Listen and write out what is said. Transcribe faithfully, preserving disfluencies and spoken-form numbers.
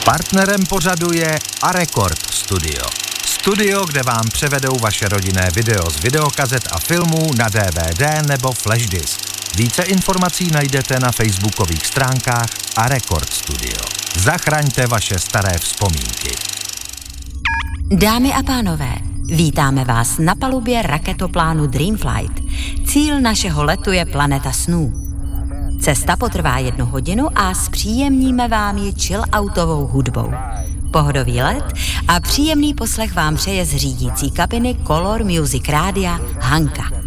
Partnerem pořadu je Arekord Studio. Studio, kde vám převedou vaše rodinné video z videokazet a filmů na D V D nebo flashdisk. Více informací najdete na facebookových stránkách Arekord Studio. Zachraňte vaše staré vzpomínky. Dámy a pánové, vítáme vás na palubě raketoplánu Dreamflight. Cíl našeho letu je planeta snů. Cesta potrvá jednu hodinu a zpříjemníme vám ji chill-outovou hudbou. Pohodový let a příjemný poslech vám přeje z řídící kabiny Color Music Rádia Hanka.